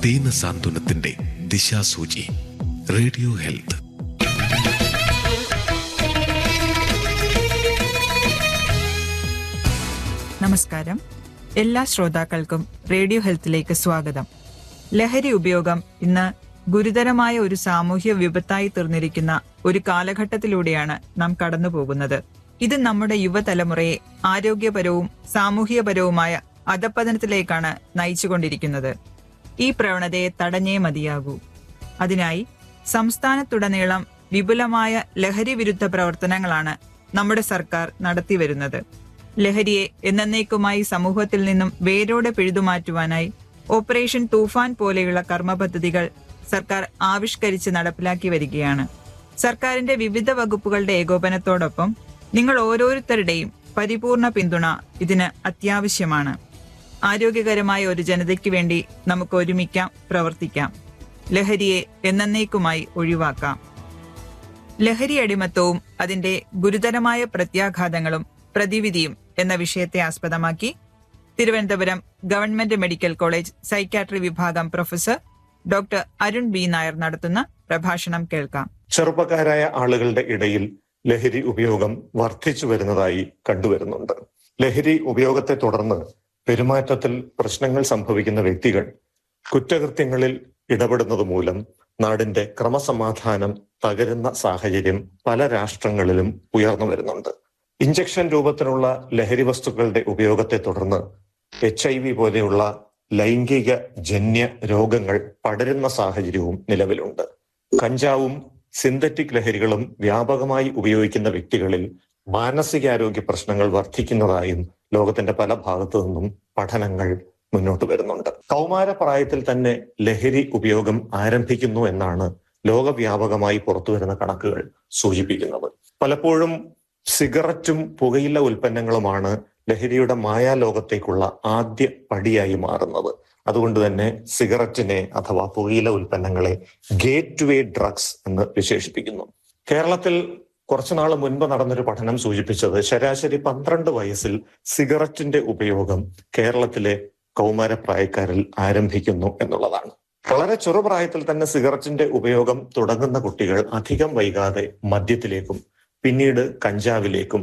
ദീനസാന്ത്വനത്തിന്റെ ദിശാസൂചി. Radio health. നമസ്കാരം. എല്ലാ ശ്രോതാക്കൾക്കും റേഡിയോ ഹെൽത്തിലേക്ക് സ്വാഗതം. ലഹരി ഉപയോഗം ഇന്ന് ഗുരുതരമായ ഒരു സാമൂഹ്യ വിപത്തായി തീർന്നിരിക്കുന്ന ഒരു കാലഘട്ടത്തിലൂടെയാണ് നാം കടന്നു പോകുന്നത്. ഇത് നമ്മുടെ യുവതലമുറയെ ആരോഗ്യപരവും സാമൂഹികപരവുമായ അധപ്പതനത്തിലേക്കാണ് നയിച്ചുകൊണ്ടിരിക്കുന്നത്. ഈ പ്രവണതയെ തടഞ്ഞേ മതിയാകൂ. അതിനായി സംസ്ഥാനത്തുടനീളം വിപുലമായ ലഹരി വിരുദ്ധ പ്രവർത്തനങ്ങളാണ് നമ്മുടെ സർക്കാർ നടത്തിവരുന്നത്. ലഹരിയെ എന്നേക്കുമായി സമൂഹത്തിൽ നിന്നും വേരോടെ പിഴുതുമാറ്റുവാനായി ഓപ്പറേഷൻ തൂഫാൻ പോലെയുള്ള കർമ്മ പദ്ധതികൾ സർക്കാർ ആവിഷ്കരിച്ച് നടപ്പിലാക്കി വരികയാണ്. സർക്കാരിന്റെ വിവിധ വകുപ്പുകളുടെ ഏകോപനത്തോടൊപ്പം നിങ്ങൾ ഓരോരുത്തരുടെയും പരിപൂർണ പിന്തുണ ഇതിന് അത്യാവശ്യമാണ്. ആരോഗ്യകരമായ ഒരു ജനതയ്ക്ക് വേണ്ടി നമുക്ക് ഒരുമിക്കാം, പ്രവർത്തിക്കാം. ലഹരിയെ എന്നേക്കുമായി ഒഴിവാക്കാം. ലഹരി അടിമത്തവും അതിന്റെ ഗുരുതരമായ പ്രത്യാഘാതങ്ങളും പ്രതിവിധിയും എന്ന വിഷയത്തെ ആസ്പദമാക്കി Thiruvananthapuram government medical college psychiatry വിഭാഗം professor doctor Arun B Nair നടത്തുന്ന പ്രഭാഷണം കേൾക്കാം. ചെറുപ്പക്കാരായ ആളുകളുടെ ഇടയിൽ ലഹരി ഉപയോഗം വർദ്ധിച്ചു വരുന്നതായി കണ്ടുവരുന്നുണ്ട്. ലഹരി ഉപയോഗത്തെ തുടർന്ന് പെരുമാറ്റത്തിൽ പ്രശ്നങ്ങൾ സംഭവിക്കുന്ന വ്യക്തികൾ കുറ്റകൃത്യങ്ങളിൽ ഇടപെടുന്നത് മൂലം നാടിന്റെ ക്രമസമാധാനം തകരുന്ന സാഹചര്യം പല രാഷ്ട്രങ്ങളിലും ഉയർന്നു വരുന്നുണ്ട്. ഇഞ്ചക്ഷൻ രൂപത്തിലുള്ള ലഹരി വസ്തുക്കളുടെ ഉപയോഗത്തെ തുടർന്ന് HIV പോലെയുള്ള ലൈംഗിക ജന്യ രോഗങ്ങൾ പടരുന്ന സാഹചര്യവും നിലവിലുണ്ട്. കഞ്ചാവും സിന്തറ്റിക് ലഹരികളും വ്യാപകമായി ഉപയോഗിക്കുന്ന വ്യക്തികളിൽ മാനസികാരോഗ്യ പ്രശ്നങ്ങൾ വർദ്ധിക്കുന്നതായും ലോകത്തിന്റെ പല ഭാഗത്തു നിന്നും പഠനങ്ങൾ മുന്നോട്ട് വരുന്നുണ്ട്. കൗമാരപ്രായത്തിൽ തന്നെ ലഹരി ഉപയോഗം ആരംഭിക്കുന്നു എന്നാണ് ലോകവ്യാപകമായി പുറത്തുവരുന്ന കണക്കുകൾ സൂചിപ്പിക്കുന്നത്. പലപ്പോഴും സിഗരറ്റും പുകയില ഉൽപ്പന്നങ്ങളുമാണ് ലഹരിയുടെ മായാലോകത്തേക്കുള്ള ആദ്യ പടിയായി മാറുന്നത്. അതുകൊണ്ട് തന്നെ സിഗരറ്റിനെ അഥവാ പുകയില ഉൽപ്പന്നങ്ങളെ ഗേറ്റ് വേ ഡ്രഗ്സ് എന്ന് വിശേഷിപ്പിക്കുന്നു. കേരളത്തിൽ കുറച്ചുനാൾ മുൻപ് നടന്നൊരു പഠനം സൂചിപ്പിച്ചത് ശരാശരി 12 വയസ്സിൽ സിഗരറ്റിന്റെ ഉപയോഗം കേരളത്തിലെ കൗമാരപ്രായക്കാരിൽ ആരംഭിക്കുന്നു എന്നുള്ളതാണ്. വളരെ ചെറുപ്രായത്തിൽ തന്നെ സിഗരറ്റിന്റെ ഉപയോഗം തുടങ്ങുന്ന കുട്ടികൾ അധികം വൈകാതെ മദ്യത്തിലേക്കും പിന്നീട് കഞ്ചാവിലേക്കും